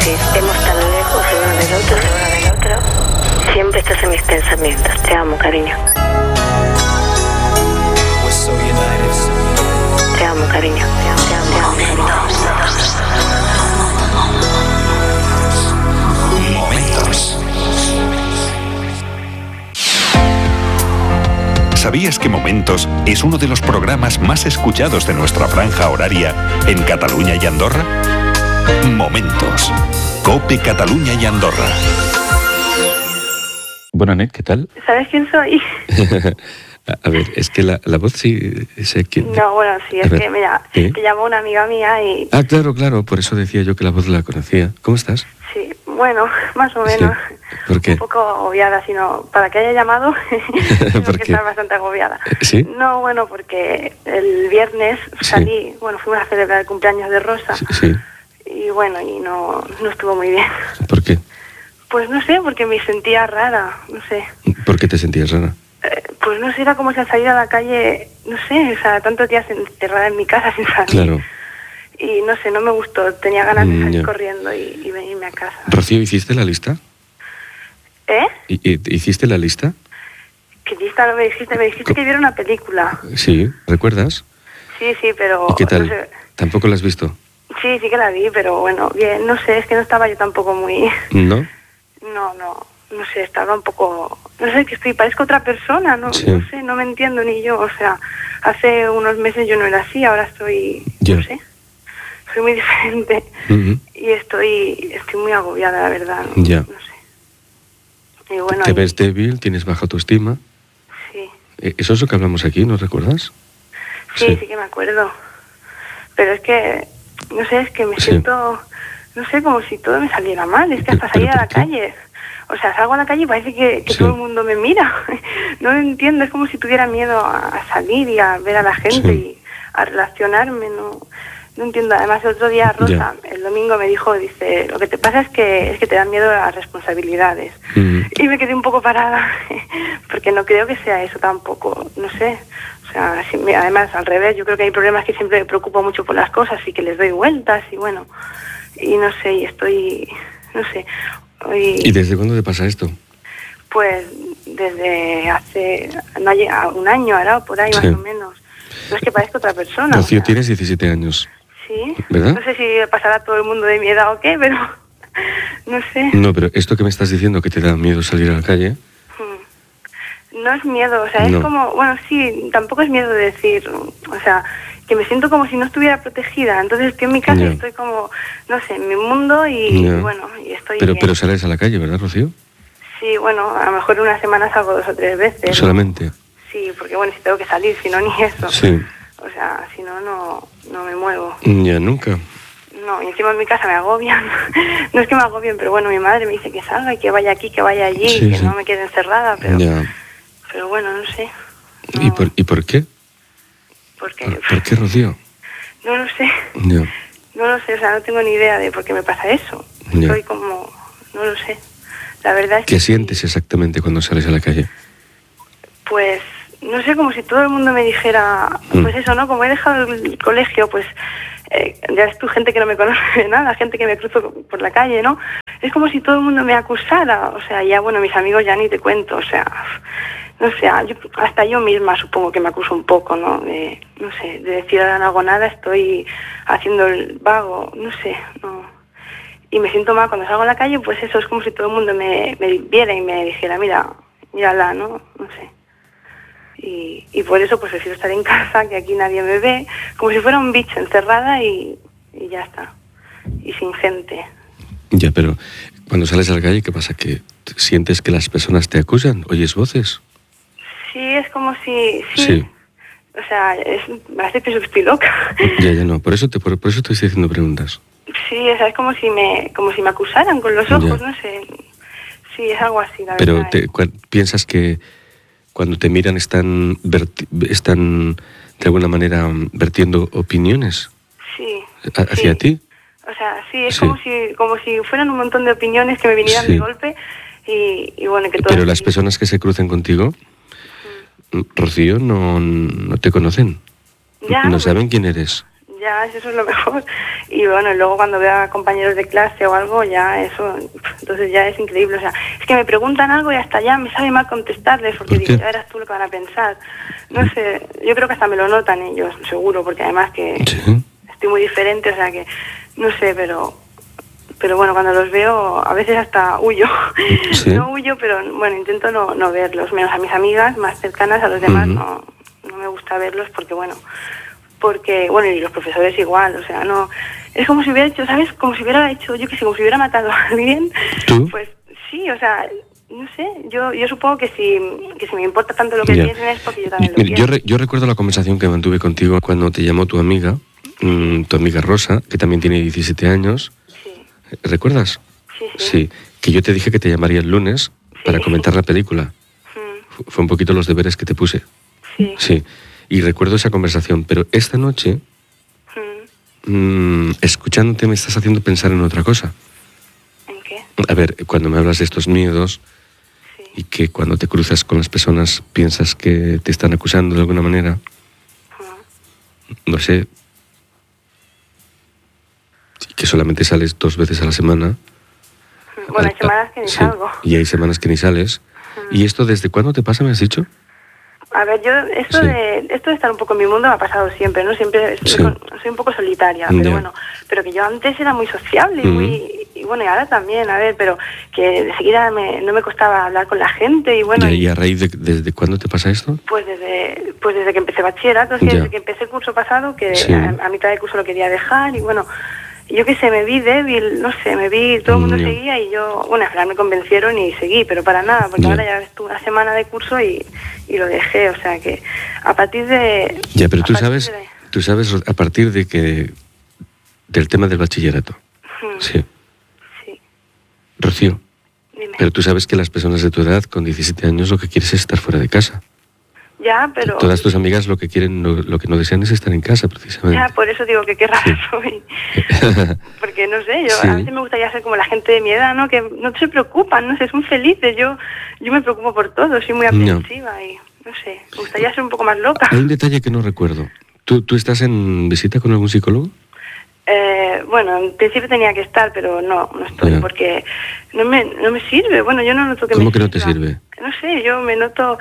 que estemos tan lejos uno del otro, siempre estás en mis pensamientos. Te amo, cariño. Te amo, cariño. Te amo. Momentos. ¿Sabías que Momentos es uno de los programas más escuchados de nuestra franja horaria en Cataluña y Andorra? Momentos. COPE Cataluña y Andorra. Bueno, Anet, ¿qué tal? ¿Sabes quién soy? A ver, es que la voz sí sé quién. No, bueno, sí, es que me llamó una amiga mía y... Ah, claro, por eso decía yo que la voz la conocía. ¿Cómo estás? Sí, bueno, más o menos. Sí. ¿Por qué? Un poco agobiada, sino para que haya llamado, tengo ¿Por que qué? estar bastante agobiada. ¿Sí? No, bueno, porque el viernes salí, bueno, fuimos a celebrar el cumpleaños de Rosa. Sí. Y bueno, y no estuvo muy bien. ¿Por qué? Pues no sé, porque me sentía rara, no sé. ¿Por qué te sentías rara? Pues no sé, era como si al salir a la calle, no sé, o sea, tantos días encerrada en mi casa sin salir. Claro. Y no sé, no me gustó, tenía ganas de salir corriendo y venirme a casa. Rocío, ¿hiciste la lista? ¿Eh? ¿Hiciste la lista? ¿Qué lista no me dijiste? Me dijiste que viera una película. Sí, ¿recuerdas? Sí, pero... ¿Y qué tal? No sé. ¿Tampoco la has visto? Sí que la vi, pero bueno, bien, no sé, es que no estaba yo tampoco muy... ¿No? No sé, estaba un poco... No sé, que parezco otra persona, no sé, no me entiendo ni yo, o sea, hace unos meses yo no era así, ahora estoy... No sé, soy muy diferente y estoy muy agobiada, la verdad, no sé. Y bueno, ¿te ves débil? ¿Tienes baja autoestima? Sí. Eso es lo que hablamos aquí, ¿no recuerdas? Sí que me acuerdo, pero es que, no sé, es que me siento, no sé, como si todo me saliera mal, es que hasta salir a la calle... O sea, salgo a la calle y parece que todo el mundo me mira. No lo entiendo, es como si tuviera miedo a salir y a ver a la gente y a relacionarme. No entiendo. Además, el otro día Rosa, el domingo, me dijo, dice, lo que te pasa es que te dan miedo a las responsabilidades. Y me quedé un poco parada, porque no creo que sea eso tampoco, no sé. O sea, además, al revés, yo creo que hay problemas que siempre me preocupo mucho por las cosas y que les doy vueltas y bueno, y no sé, y estoy, no sé... ¿Y desde cuándo te pasa esto? Pues desde hace un año, ahora por ahí más o menos. No es que parezca otra persona. Rocío, tienes 17 años. Sí. ¿Verdad? No sé si pasará a todo el mundo de mi edad o qué, pero no sé. No, pero esto que me estás diciendo que te da miedo salir a la calle... No es miedo, o sea, es como... Bueno, sí, tampoco es miedo de decir... O sea... que me siento como si no estuviera protegida. Entonces estoy en mi casa y estoy como, no sé, en mi mundo y bueno, y estoy pero sales a la calle, ¿verdad, Rocío? Sí, bueno, a lo mejor en una semana salgo 2 o 3 veces. ¿Solamente? ¿No? Sí, porque bueno, si tengo que salir, si no, ni eso. Sí. O sea, si no, no me muevo. Ya, nunca. No, y encima en mi casa me agobian. No es que me agobien, pero bueno, mi madre me dice que salga y que vaya aquí, que vaya allí, que no me quede encerrada, pero bueno, no sé. No. ¿Y por qué? ¿Por qué? ¿Por qué, Rocío? No lo sé. No lo sé, o sea, no tengo ni idea de por qué me pasa eso. Estoy como... No lo sé. La verdad es que... ¿Qué sientes exactamente cuando sales a la calle? Pues, no sé, como si todo el mundo me dijera... Pues eso, ¿no? Como he dejado el colegio, pues... ya ves tú, gente que no me conoce de nada, gente que me cruzo por la calle, ¿no? Es como si todo el mundo me acusara. O sea, ya, bueno, mis amigos ya ni te cuento, o sea... No sé, hasta yo misma supongo que me acuso un poco, ¿no? No sé, de decir ahora no hago nada, estoy haciendo el vago, no sé, no. Y me siento mal cuando salgo a la calle, pues eso, es como si todo el mundo me viera y me dijera, mírala, ¿no? No sé. Y por eso pues prefiero estar en casa, que aquí nadie me ve, como si fuera un bicho encerrada y ya está. Y sin gente. Ya, pero cuando sales a la calle, ¿qué pasa? ¿Que sientes que las personas te acusan? ¿Oyes voces? Sí, es como si... Sí. O sea, parece que estoy loca. Ya, no. Por eso te estoy haciendo preguntas. Sí, o sea, es como si me acusaran con los ojos, no sé. Sí, es algo así, la verdad. Pero ¿piensas que cuando te miran están de alguna manera vertiendo opiniones? Sí. ¿Hacia ti? O sea, sí, es como si fueran un montón de opiniones que me vinieran de golpe y bueno, que todo... Pero las personas que se crucen contigo... Rocío, no te conocen. Ya, no saben quién eres. Ya, eso es lo mejor. Y bueno, luego cuando veo a compañeros de clase o algo, ya eso, entonces ya es increíble. O sea, es que me preguntan algo y hasta ya me sabe mal contestarles porque ¿Por qué? digo, ya verás tú lo que van a pensar. No sé, yo creo que hasta me lo notan ellos, seguro, porque además que Sí. estoy muy diferente, o sea que, no sé, pero bueno, cuando los veo a veces hasta huyo. Sí. No huyo, pero bueno, intento no verlos, menos a mis amigas más cercanas, a los demás no me gusta verlos porque bueno, y los profesores igual, o sea, no, es como si hubiera hecho, ¿sabes? Como si hubiera hecho, yo qué sé, como si hubiera matado a alguien. ¿Tú? Pues sí, o sea, no sé, yo supongo que si me importa tanto lo que Ya. piensen es porque yo también lo Mira, pienso. yo recuerdo la conversación que mantuve contigo cuando te llamó tu amiga Rosa, que también tiene 17 años. Sí, ¿Recuerdas? sí. Sí, que yo te dije que te llamaría el lunes para comentar la película. Fue un poquito los deberes que te puse. Sí. Sí, y recuerdo esa conversación, pero esta noche, escuchándote, me estás haciendo pensar en otra cosa. ¿En qué? A ver, cuando me hablas de estos miedos Sí. y que cuando te cruzas con las personas piensas que te están acusando de alguna manera, no sé, y que solamente sales 2 veces a la semana. Bueno, hay semanas que ni Sí, salgo. y hay semanas que ni sales. ¿Y esto desde cuándo te pasa, me has dicho? A ver, yo esto Sí. de estar un poco en mi mundo me ha pasado siempre, ¿no? Siempre Sí. soy un poco solitaria, Ya. pero bueno, pero que yo antes era muy sociable y bueno, y ahora también, a ver, pero que de seguida no me costaba hablar con la gente y bueno, ¿Y a raíz de desde cuándo te pasa esto? pues desde que empecé bachillerato, así, Ya. desde que empecé el curso pasado, que Sí. a mitad del curso lo quería dejar y bueno, yo qué sé, me vi débil, no sé, todo el mundo Ya. seguía y yo, bueno, al final me convencieron y seguí, pero para nada, porque Ya. ahora ya estuve una semana de curso y lo dejé, o sea que a partir de... Ya, pero a tú partir sabes a partir de que del tema del bachillerato. Sí. Sí, Rocío, dime. pero tú sabes que las personas de tu edad, con 17 años, lo que quieres es estar fuera de casa. Ya, pero... Todas tus amigas lo que quieren, lo que no desean es estar en casa, precisamente. Ya, por eso digo que qué rara Sí. soy. Porque no sé, yo Sí. a veces me gustaría ser como la gente de mi edad, ¿no? Que no se preocupan, no sé, son felices. Yo me preocupo por todo, soy muy aprensiva y no sé, me gustaría ser un poco más loca. Hay un detalle que no recuerdo. ¿Tú estás en visita con algún psicólogo? Bueno, en principio tenía que estar, pero no estoy, Ya. porque no me sirve. Bueno, yo no noto que ¿Cómo me que no te sirva. sirve? No sé, yo me noto,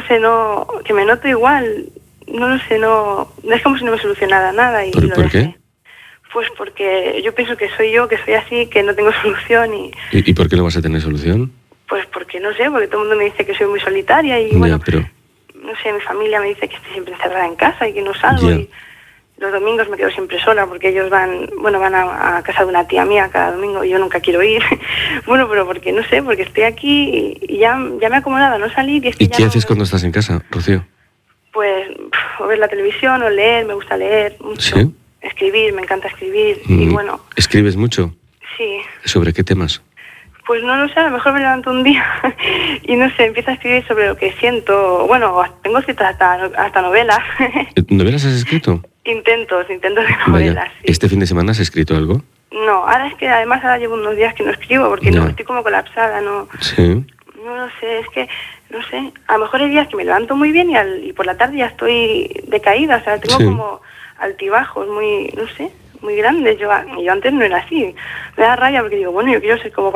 que me noto igual. No sé, no es como si no me solucionara nada y ¿Por lo dejé. qué? Pues porque yo pienso que soy yo, que soy así, que no tengo solución ¿Y por qué no vas a tener solución? pues porque no sé, porque todo el mundo me dice que soy muy solitaria y Ya, bueno, pero... no sé, mi familia me dice que estoy siempre encerrada en casa y que no salgo Ya. y los domingos me quedo siempre sola porque ellos van a casa de una tía mía cada domingo y yo nunca quiero ir. Bueno, pero porque no sé, porque estoy aquí y ya me he acomodado a no salir y es que ¿Y ya qué no haces me- cuando estás en casa, Rocío? Pues o ver la televisión o leer, me gusta leer mucho. ¿Sí? Escribir, me encanta escribir y bueno, ¿Escribes mucho? sí. ¿Sobre qué temas? Pues no lo sé, a lo mejor me levanto un día y no sé, empiezo a escribir sobre lo que siento. Bueno, tengo escritas hasta novelas. ¿Novelas has escrito? intentos de novelas, Vaya, sí. ¿este fin de semana has escrito algo? No, ahora es que además ahora llevo unos días que no escribo porque Ya. no estoy como colapsada, no Sí. lo sé, es que, no sé, a lo mejor hay días que me levanto muy bien y por la tarde ya estoy decaída, o sea, tengo Sí. como altibajos muy, no sé, muy grandes. Yo antes no era así, me da rabia porque digo, bueno, yo quiero ser como